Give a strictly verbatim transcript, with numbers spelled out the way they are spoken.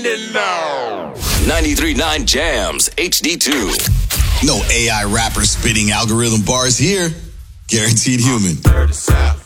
trending now. ninety-three point nine Jams H D two. No A I rapper spitting algorithm bars here. Guaranteed human. Dirty South.